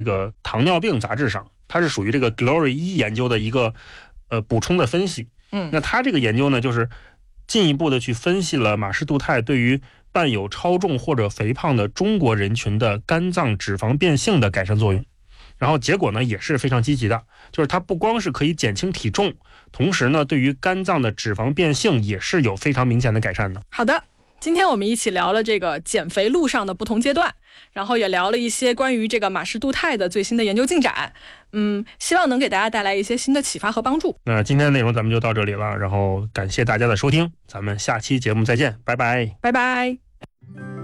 个糖尿病杂志上，它是属于这个 Glory 1研究的一个补充的分析。那它这个研究呢，就是进一步的去分析了马氏杜泰对于伴有超重或者肥胖的中国人群的肝脏脂肪变性的改善作用。然后结果呢也是非常积极的，就是它不光是可以减轻体重，同时呢对于肝脏的脂肪变性也是有非常明显的改善的。 好的，今天我们一起聊了这个减肥路上的不同阶段，然后也聊了一些关于这个马氏杜泰的最新的研究进展。希望能给大家带来一些新的启发和帮助。 那今天的内容咱们就到这里了，然后感谢大家的收听，咱们下期节目再见，拜拜， 拜拜。